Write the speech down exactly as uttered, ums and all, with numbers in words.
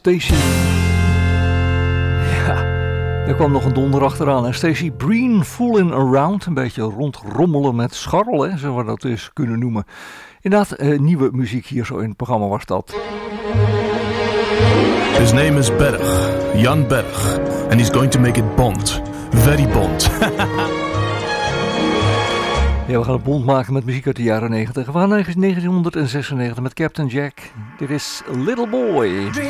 Stacey. Ja, er kwam nog een donder achteraan. En Stacey Breen, Fooling Around. Een beetje rondrommelen met scharrel, hè, zo we dat eens kunnen noemen. Inderdaad, eh, nieuwe muziek hier zo in het programma was dat. His name is Berg, Jan Berg. And he's going to make it Bond. Very Bond. Ja, we gaan het bond maken met muziek uit de jaren negentig. We gaan naar negentien zesennegentig met Captain Jack. Dit is Little Boy.